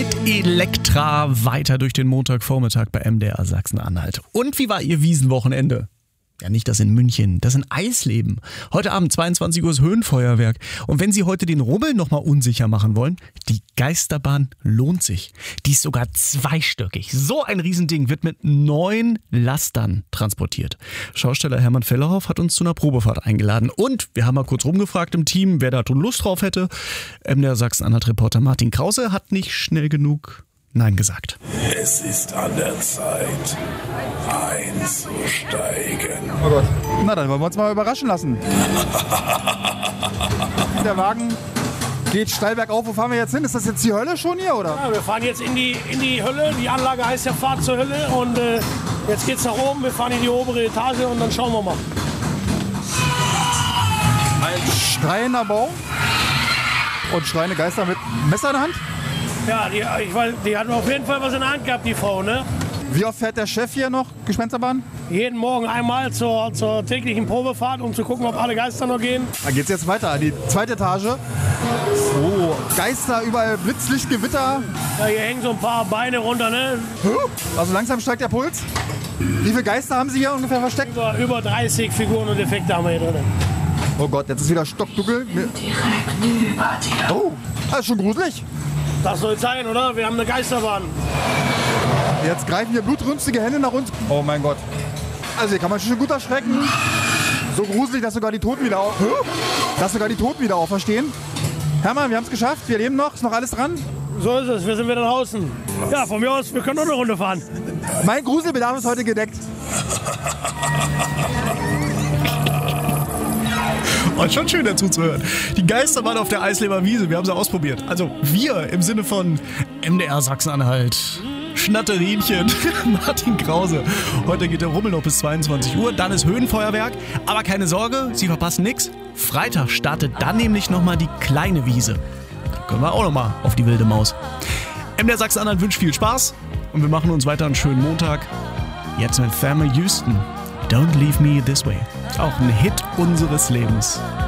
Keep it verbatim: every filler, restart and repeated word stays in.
Mit Elektra weiter durch den Montagvormittag bei M D R Sachsen-Anhalt. Und wie war Ihr Wiesenwochenende? Ja, nicht das in München, das in Eisleben. Heute Abend zweiundzwanzig Uhr ist Höhenfeuerwerk. Und wenn Sie heute den Rummel nochmal unsicher machen wollen, die Geisterbahn lohnt sich. Die ist sogar zweistöckig. So ein Riesending wird mit neun Lastern transportiert. Schausteller Hermann Fellerhoff hat uns zu einer Probefahrt eingeladen. Und wir haben mal kurz rumgefragt im Team, wer da Lust drauf hätte. M D R Sachsen-Anhalt-Reporter Martin Krause hat nicht schnell genug Nein gesagt. Es ist an der Zeit, einzusteigen. Oh Gott. Na, dann wollen wir uns mal überraschen lassen. Der Wagen geht steil bergauf. Wo fahren wir jetzt hin? Ist das jetzt die Hölle schon hier, oder? Ja, wir fahren jetzt in die, in die Hölle. Die Anlage heißt ja Fahrt zur Hölle. Und äh, jetzt geht's nach oben. Wir fahren in die obere Etage und dann schauen wir mal. Ein schreiender Bau und schreiende Geister mit Messer in der Hand. Ja, die, ich weiß, die hatten auf jeden Fall was in der Hand gehabt, die Frau, ne? Wie oft fährt der Chef hier noch Gespensterbahn? Jeden Morgen einmal zur, zur täglichen Probefahrt, um zu gucken, ob alle Geister noch gehen. Da geht's jetzt weiter an die zweite Etage. Oh, Geister, überall Blitzlicht, Gewitter. Ja, hier hängen so ein paar Beine runter, ne? Also langsam steigt der Puls. Wie viele Geister haben Sie hier ungefähr versteckt? Über, über dreißig Figuren und Effekte haben wir hier drin. Oh Gott, jetzt ist wieder stockdunkel. Direkt über dir. Oh, das ist schon gruselig. Das soll sein, oder? Wir haben eine Geisterbahn. Jetzt greifen hier blutrünstige Hände nach uns. Oh mein Gott. Also hier kann man schon gut erschrecken. So gruselig, dass sogar die Toten wieder auf... dass sogar die Toten wieder auferstehen. Hermann, wir haben es geschafft. Wir leben noch. Ist noch alles dran? So ist es. Wir sind wieder draußen. Ja, von mir aus, wir können noch eine Runde fahren. Mein Gruselbedarf ist heute gedeckt. Und schon schön dazu zu hören. Die Geisterbahn auf der Eisleber Wiese, wir haben sie ausprobiert. Also wir im Sinne von M D R Sachsen-Anhalt. Schnatterinchen, Martin Krause. Heute geht der Rummel noch bis zweiundzwanzig Uhr, dann ist Höhenfeuerwerk. Aber keine Sorge, Sie verpassen nichts. Freitag startet dann nämlich nochmal die kleine Wiese. Da können wir auch nochmal auf die wilde Maus. M D R Sachsen-Anhalt wünscht viel Spaß und wir machen uns weiter einen schönen Montag. Jetzt mit Thelma Houston. Don't Leave Me This Way. Auch ein Hit unseres Lebens.